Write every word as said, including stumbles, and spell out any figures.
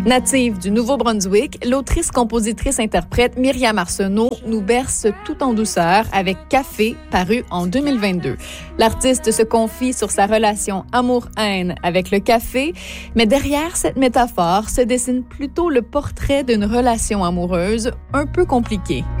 Native du Nouveau-Brunswick, l'autrice, compositrice, interprète Myriam Arsenault nous berce tout en douceur avec Café, paru en deux mille vingt-deux. L'artiste se confie sur sa relation amour-haine avec le café, mais derrière cette métaphore se dessine plutôt le portrait d'une relation amoureuse un peu compliquée.